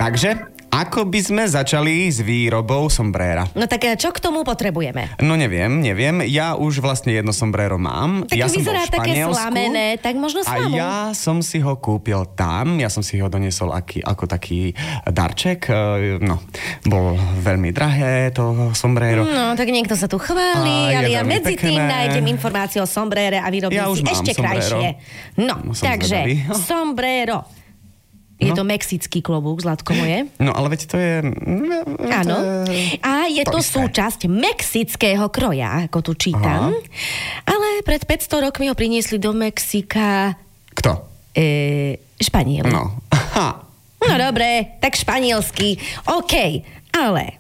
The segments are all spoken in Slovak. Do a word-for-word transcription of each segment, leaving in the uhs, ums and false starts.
Takže, ako by sme začali s výrobou sombréra? No tak čo k tomu potrebujeme? No neviem, neviem. Ja už vlastne jedno sombrero mám. Tak ja vyzerá som bol v také Španielsku slamené, tak možno s a vami. ja som si ho kúpil tam. Ja som si ho doniesol aký, ako taký darček. No, bol veľmi drahé to sombrero. No, tak niekto sa tu chváli, A, ale je ja veľmi medzi tým pekné. nájdem informácie o sombrére a vyrobím Ja si už mám ešte sombrero. krajšie. No, No, som takže, zvedavý. sombrero. Je No. to mexický klobúk, Zlatko moje. No, ale veď to je... Áno. A je to, to isté. súčasť mexického kroja, ako tu čítam. Aha. Ale pred päťsto rokmi ho priniesli do Mexika Kto? e, Španieli. No. Aha. No dobre, tak španielsky. OK, ale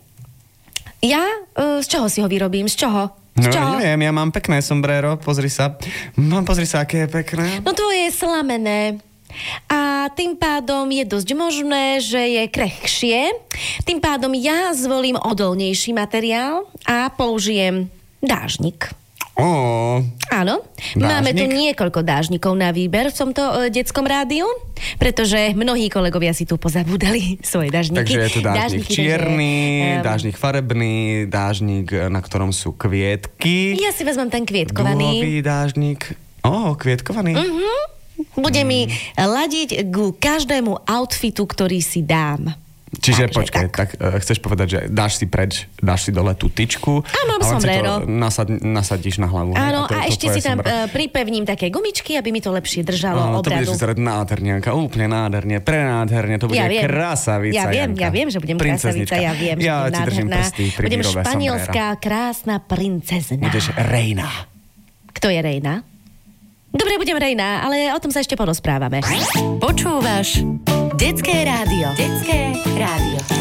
ja e, z čoho si ho vyrobím? Z čoho? Z No, čoho? neviem, ja mám pekné sombrero, pozri sa. Mám, pozri sa, aké je pekné. No to je slamené. A tým pádom je dosť možné, že je krehkšie. Tým pádom ja zvolím odolnejší materiál a použijem dážnik. Ó, Áno, Dážnik? máme tu niekoľko dážnikov na výber v tomto e, detskom rádiu, pretože mnohí kolegovia si tu pozabúdali svoje dážniky. takže je tu dážnik Dážniky, čierny, takže, em, dážnik farebný, dážnik, na ktorom sú kvietky. Ja si vezmem ten kvietkovaný. Dúhový dážnik. Ó, kvietkovaný. Mhm. Bude mi ladiť ku každému outfitu, ktorý si dám. Čiže Takže počkaj, tak. tak, tak chceš povedať, že dáš si preč, dáš si dole tú tyčku A mám len si sombrero. to nasad, nasadíš na hlavu. hej? Áno, to je a to ešte tvoje si tam sombrero. uh, pripevním také gumičky, aby mi to lepšie držalo Áno, to obradu. budeš vyzerať nádherne, Janka, úplne nádherne, prenádherne, to bude Ja viem. krásavica, Ja viem, Janka. ja viem, že budem Princeznička. krásavica, ja viem, že ja budem ti držím nádherná. prsty pri Budem výrobe španielská, sombrera. krásna princezna. Budeš Rejna. Kto je Rejna? Dobre, budem Rejna, ale o tom sa ešte porozprávame. Počúvaš Detské rádio. Detské rádio.